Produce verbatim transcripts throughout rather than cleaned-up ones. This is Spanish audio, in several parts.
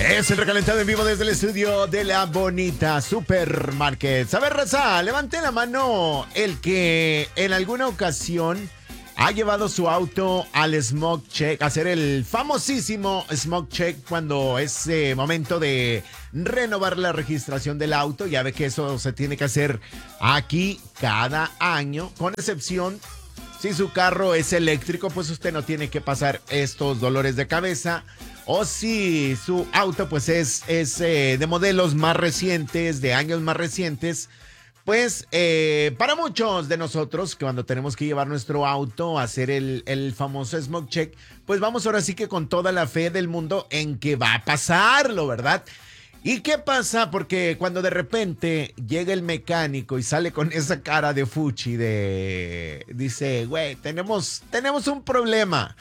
Es el recalentado en vivo desde el estudio de la bonita Supermarket. A ver, raza, levante la mano el que en alguna ocasión ha llevado su auto al Smog Check, a hacer el famosísimo Smog Check cuando es eh, momento de renovar la registración del auto. Ya ve que eso se tiene que hacer aquí cada año, con excepción si su carro es eléctrico, pues usted no tiene que pasar estos dolores de cabeza. O si su auto pues es, es eh, de modelos más recientes, de años más recientes, pues eh, para muchos de nosotros, que cuando tenemos que llevar nuestro auto a hacer el, el famoso Smog Check, pues vamos ahora sí que con toda la fe del mundo en que va a pasarlo, ¿verdad? ¿Y qué pasa? Porque cuando de repente llega el mecánico y sale con esa cara de fuchi de... Dice, güey, tenemos, tenemos un problema.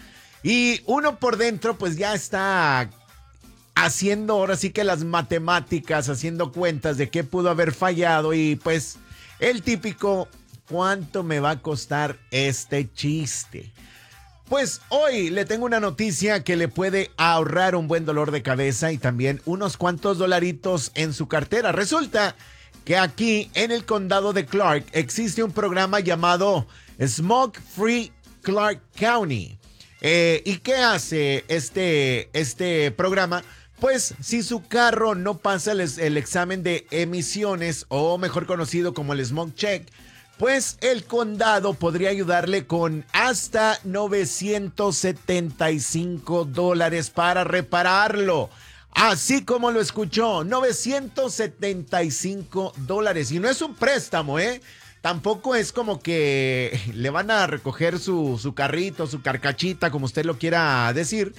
Y uno por dentro pues ya está haciendo ahora sí que las matemáticas, haciendo cuentas de qué pudo haber fallado y pues el típico, ¿cuánto me va a costar este chiste? Pues hoy le tengo una noticia que le puede ahorrar un buen dolor de cabeza y también unos cuantos dolaritos en su cartera. Resulta que aquí en el condado de Clark existe un programa llamado Smog Free Clark County. Eh, ¿Y qué hace este, este programa? Pues si su carro no pasa el, el examen de emisiones, o mejor conocido como el Smog Check, pues el condado podría ayudarle con hasta novecientos setenta y cinco dólares para repararlo. Así como lo escuchó, novecientos setenta y cinco dólares. Y no es un préstamo, ¿eh? Tampoco es como que le van a recoger su, su carrito, su carcachita, como usted lo quiera decir.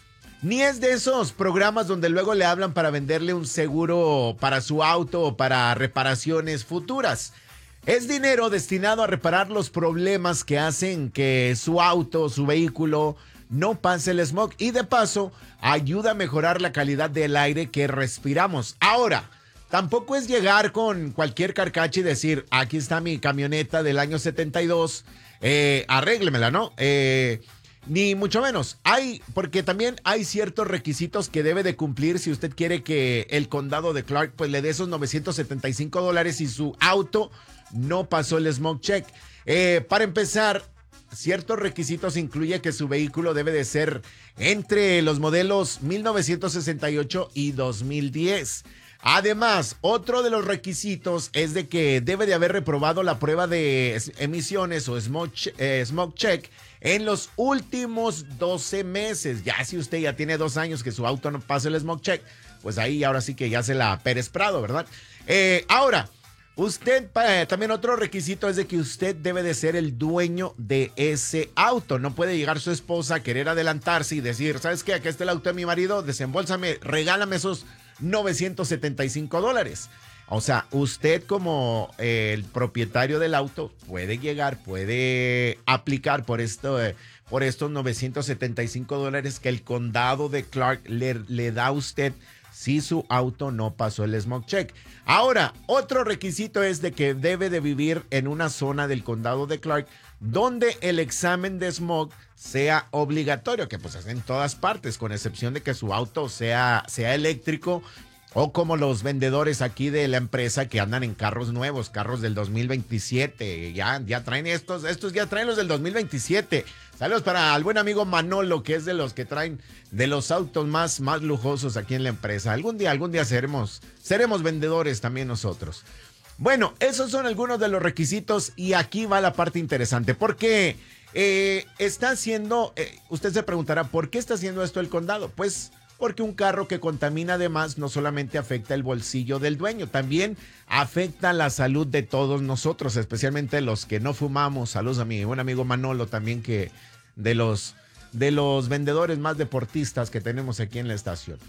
Ni es de esos programas donde luego le hablan para venderle un seguro para su auto o para reparaciones futuras. Es dinero destinado a reparar los problemas que hacen que su auto, su vehículo, no pase el smog. Y de paso, ayuda a mejorar la calidad del aire que respiramos. Ahora, tampoco es llegar con cualquier carcacha y decir, aquí está mi camioneta del año setenta y dos, eh, arréglemela, ¿no? Eh, ni mucho menos. Hay, porque también hay ciertos requisitos que debe de cumplir si usted quiere que el condado de Clark pues le dé esos novecientos setenta y cinco dólares y su auto no pasó el Smog Check. Eh, para empezar, ciertos requisitos incluye que su vehículo debe de ser entre los modelos mil novecientos sesenta y ocho y dos mil diez. Además, otro de los requisitos es de que debe de haber reprobado la prueba de emisiones o smog, eh, smog check en los últimos doce meses. Ya si usted ya tiene dos años que su auto no pasa el smog check, pues ahí ahora sí que ya se la Pérez Prado, ¿verdad? Eh, ahora, usted, eh, también otro requisito es de que usted debe de ser el dueño de ese auto. No puede llegar su esposa a querer adelantarse y decir, ¿sabes qué? Aquí está el auto de mi marido, desembolsame, regálame esos novecientos setenta y cinco dólares. O sea, usted como eh, el propietario del auto puede llegar, puede aplicar por esto, eh, por estos novecientos setenta y cinco dólares que el condado de Clark le, le da a usted si su auto no pasó el Smog Check. Ahora, otro requisito es de que debe de vivir en una zona del condado de Clark donde el examen de smog sea obligatorio, que pues es en todas partes, con excepción de que su auto sea, sea eléctrico, o como los vendedores aquí de la empresa que andan en carros nuevos, carros del dos mil veintisiete, ya, ya traen estos, estos ya traen los del dos mil veintisiete. Saludos para el buen amigo Manolo, que es de los que traen de los autos más, más lujosos aquí en la empresa. Algún día, algún día seremos, seremos vendedores también nosotros. Bueno, esos son algunos de los requisitos y aquí va la parte interesante, porque eh, está haciendo, eh, usted se preguntará, ¿por qué está haciendo esto el condado? Pues porque un carro que contamina además no solamente afecta el bolsillo del dueño, también afecta la salud de todos nosotros, especialmente los que no fumamos. Saludos a mi buen amigo Manolo también, que de los, de los vendedores más deportistas que tenemos aquí en la estación.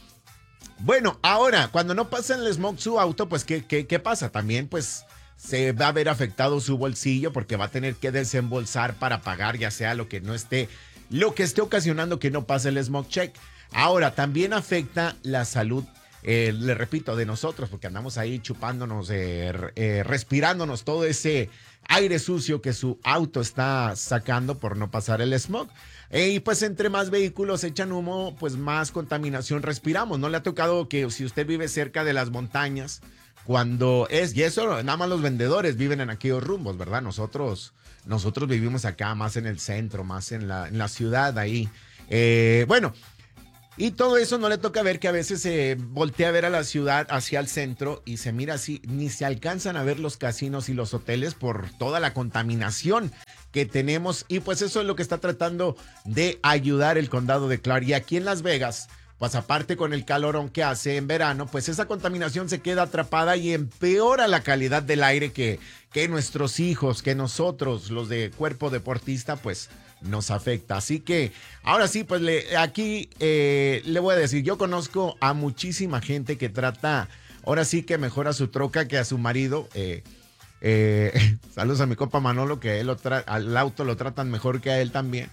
Bueno, ahora, cuando no pasa el smog su auto, pues ¿qué, qué, qué pasa? También pues se va a ver afectado su bolsillo porque va a tener que desembolsar para pagar ya sea lo que no esté, lo que esté ocasionando que no pase el smog check. Ahora, también afecta la salud, eh, le repito, de nosotros, porque andamos ahí chupándonos, eh, eh, respirándonos todo ese aire sucio que su auto está sacando por no pasar el smog. Eh, y pues entre más vehículos echan humo, pues más contaminación respiramos. ¿No le ha tocado que si usted vive cerca de las montañas, cuando es, y eso nada más los vendedores viven en aquellos rumbos, ¿verdad? Nosotros, nosotros vivimos acá más en el centro, más en la, en la ciudad ahí. Eh, bueno, y todo eso no le toca ver que a veces se voltea a ver a la ciudad hacia el centro y se mira así, ni se alcanzan a ver los casinos y los hoteles por toda la contaminación que tenemos. Y pues eso es lo que está tratando de ayudar el condado de Clark. Y aquí en Las Vegas, pues aparte con el calorón que hace en verano, pues esa contaminación se queda atrapada y empeora la calidad del aire que, que nuestros hijos, que nosotros, los de cuerpo deportista, pues nos afecta. Así que ahora sí, pues le, aquí eh, le voy a decir, yo conozco a muchísima gente que trata, ahora sí que mejor a su troca que a su marido. Eh, eh, saludos a mi compa Manolo, que él lo tra- al auto lo tratan mejor que a él también.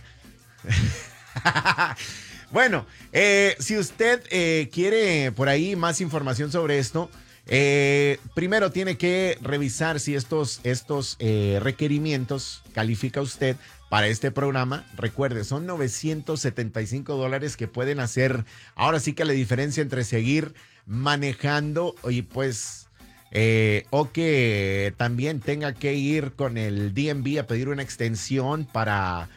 Bueno, eh, si usted eh, quiere por ahí más información sobre esto, eh, primero tiene que revisar si estos, estos eh, requerimientos califica usted para este programa. Recuerde, son novecientos setenta y cinco dólares que pueden hacer ahora sí que la diferencia entre seguir manejando y pues eh, o que también tenga que ir con el D M V a pedir una extensión para...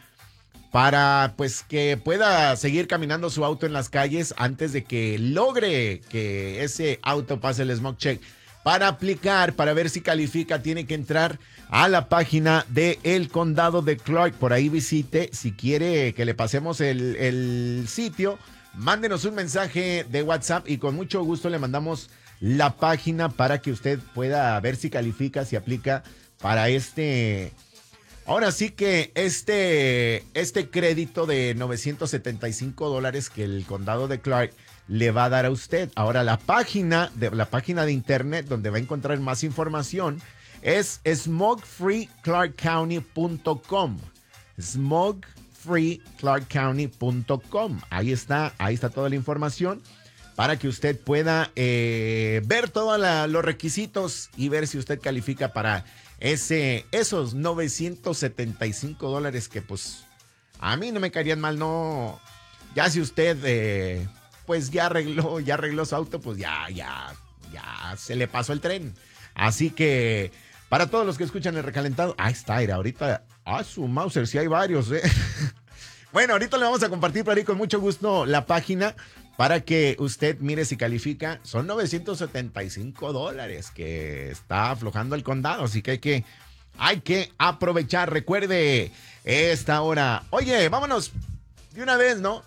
para pues que pueda seguir caminando su auto en las calles antes de que logre que ese auto pase el smog check. Para aplicar, para ver si califica, tiene que entrar a la página del condado de Clark. Por ahí visite, si quiere que le pasemos el, el sitio, mándenos un mensaje de WhatsApp y con mucho gusto le mandamos la página para que usted pueda ver si califica, si aplica para este... Ahora sí que este, este crédito de novecientos setenta y cinco dólares que el condado de Clark le va a dar a usted. Ahora la página de, la página de internet donde va a encontrar más información es smog free clark county punto com. smog free clark county punto com. Ahí está, ahí está toda la información para que usted pueda eh, ver todos los requisitos y ver si usted califica para ese, esos novecientos setenta y cinco dólares que pues a mí no me caerían mal, no. Ya si usted eh, pues ya arregló, ya arregló su auto, pues ya, ya, ya se le pasó el tren. Así que para todos los que escuchan el recalentado, ahí está, era ahorita, ah, su Mauser, sí hay varios, eh. Bueno, ahorita le vamos a compartir por ahí con mucho gusto la página para que usted mire si califica. Son novecientos setenta y cinco dólares que está aflojando el condado, así que hay que, hay que aprovechar. Recuerde esta hora. Oye, vámonos de una vez, ¿no?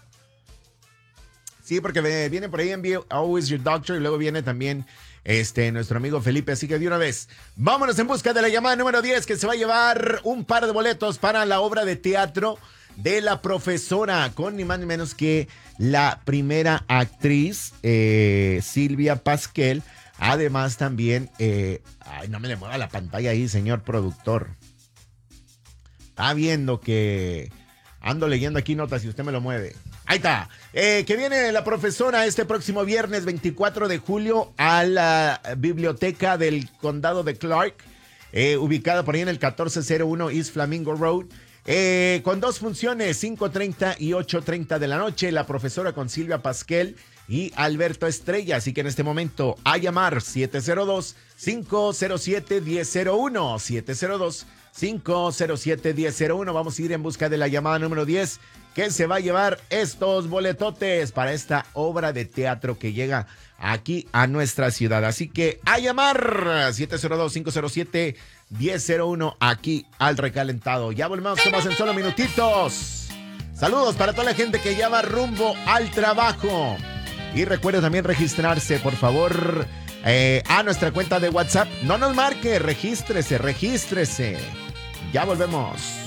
Sí, porque viene por ahí en vivo Always Your Doctor y luego viene también este, nuestro amigo Felipe, así que de una vez, vámonos en busca de la llamada número diez que se va a llevar un par de boletos para la obra de teatro de La Profesora, con ni más ni menos que la primera actriz, eh, Silvia Pasquel. Además también, eh, ay, no me le mueva la pantalla ahí, señor productor. Está viendo que ando leyendo aquí notas y usted me lo mueve. Ahí está. Eh, que viene La Profesora este próximo viernes veinticuatro de julio a la biblioteca del condado de Clark, eh, ubicada por ahí en el catorce cero uno East Flamingo Road. Eh, con dos funciones, cinco treinta y ocho treinta de la noche, La Profesora con Silvia Pasquel y Alberto Estrella. Así que en este momento a llamar siete cero dos, cinco cero siete, uno cero cero uno, siete cero dos, cinco cero siete, uno cero cero uno. Vamos a ir en busca de la llamada número diez que se va a llevar estos boletotes para esta obra de teatro que llega aquí a nuestra ciudad. Así que a llamar siete cero dos, cinco cero siete, uno cero cero uno aquí al recalentado. Ya volvemos con más en solo minutitos. Saludos para toda la gente que ya va rumbo al trabajo. Y recuerde también registrarse, por favor, eh, a nuestra cuenta de WhatsApp. No nos marque, regístrese, regístrese. Ya volvemos.